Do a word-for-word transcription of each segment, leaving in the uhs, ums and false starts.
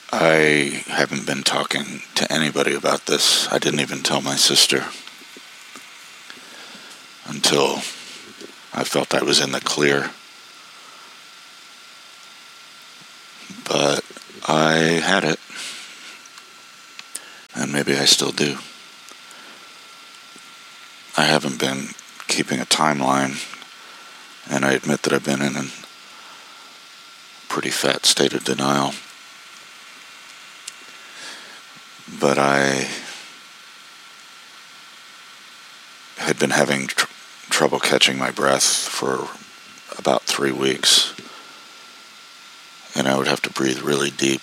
I haven't been talking to anybody about this. I didn't even tell my sister until I felt I was in the clear. But I had it, and maybe I still do. I haven't been keeping a timeline, and I admit that I've been in a pretty fat state of denial. But I had been having tr- trouble catching my breath for about three weeks. And I would have to breathe really deep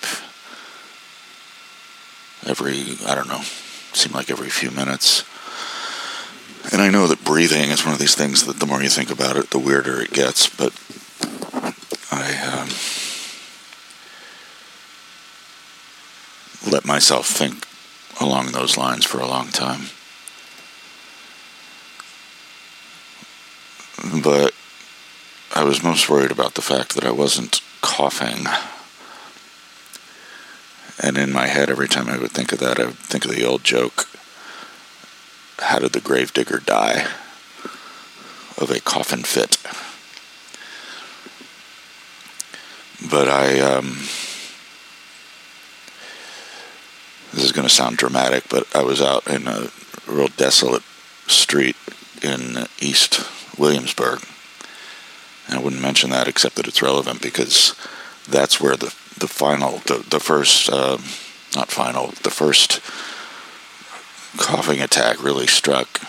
every, I don't know, seemed like every few minutes. And I know that breathing is one of these things that the more you think about it, the weirder it gets. But I um, let myself think along those lines for a long time. But I was most worried about the fact that I wasn't coughing. And in my head, every time I would think of that, I would think of the old joke, how did the gravedigger die? Of a coffin fit. But I, um, this is going to sound dramatic, but I was out in a real desolate street in East Williamsburg. And I wouldn't mention that except that it's relevant because that's where the, the final, the, the first, uh, not final, the first coughing attack really struck.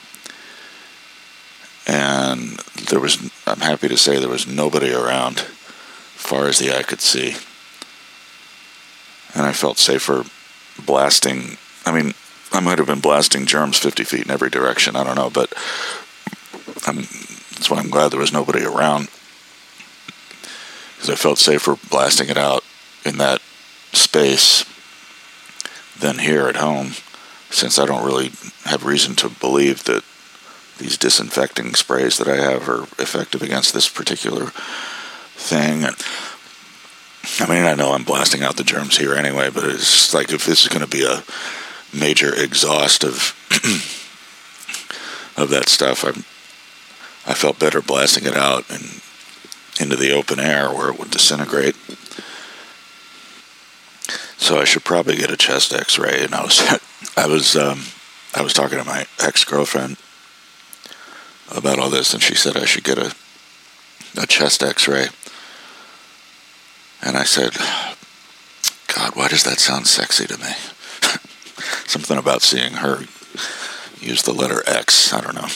And there was, I'm happy to say there was nobody around, far as the eye could see. And I felt safer blasting, I mean, I might have been blasting germs fifty feet in every direction, I don't know, but I'm, that's why I'm glad there was nobody around. Because I felt safer blasting it out in that space than here at home, since I don't really have reason to believe that these disinfecting sprays that I have are effective against this particular thing. And I mean, I know I'm blasting out the germs here anyway, but it's like if this is going to be a major exhaust of of that stuff, I I felt better blasting it out and into the open air where it would disintegrate. So I should probably get a chest X-ray. And I was I was um, I was talking to my ex-girlfriend about all this, and she said I should get a a chest X-ray. And I said, God, why does that sound sexy to me? Something about seeing her use the letter X, I don't know.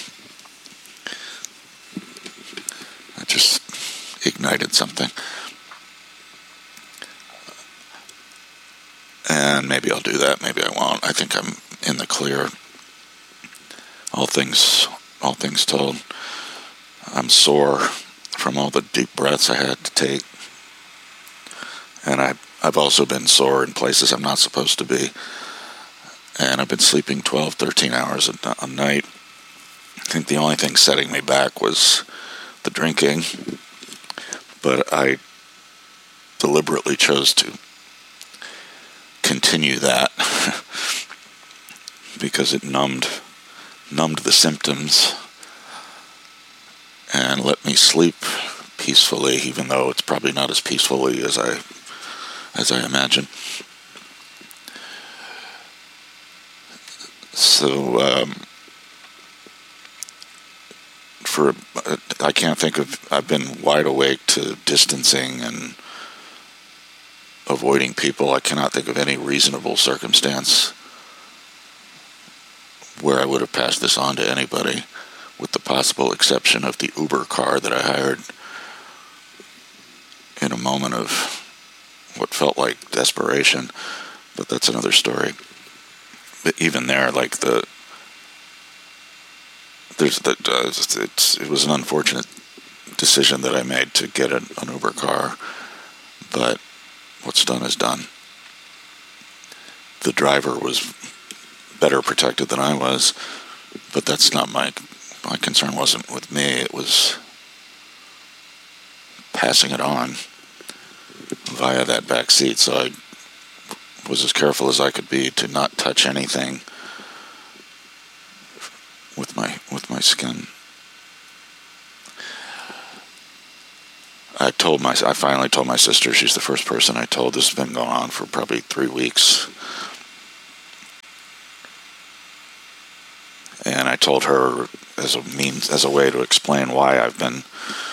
It just ignited something. And maybe I'll do that, maybe I won't. I think I'm in the clear. All things, all things told. I'm sore from all the deep breaths I had to take. And I, I've also been sore in places I'm not supposed to be. And I've been sleeping twelve, thirteen hours a, a night. I think the only thing setting me back was the drinking. But I deliberately chose to continue that because it numbed, numbed the symptoms and let me sleep peacefully, even though it's probably not as peacefully as I as I imagine. So, um, for I can't think of, I've been wide awake to distancing and avoiding people. I cannot think of any reasonable circumstance where I would have passed this on to anybody, with the possible exception of the Uber car that I hired in a moment of what felt like desperation, but that's another story. But even there, like the, there's the, uh, it's, it was an unfortunate decision that I made to get an, an Uber car, but what's done is done. The driver was better protected than I was, but that's not my, my concern wasn't with me, it was passing it on via that back seat. So I was as careful as I could be to not touch anything with my with my skin. I told my I finally told my sister. She's the first person I told. This has been going on for probably three weeks. And I told her as a means, as a way to explain why I've been